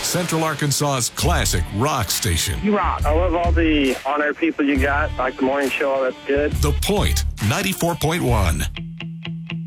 Central Arkansas's classic rock station. You rock. I love all the on-air people you got, like the morning show. That's good. The Point, 94.1.